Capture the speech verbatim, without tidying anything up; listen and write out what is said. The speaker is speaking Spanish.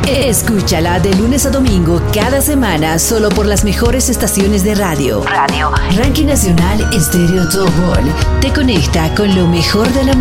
Escúchala de lunes a domingo cada semana solo por las mejores estaciones de radio. Radio. Ranking Nacional Estéreo Top Ball te conecta con lo mejor de la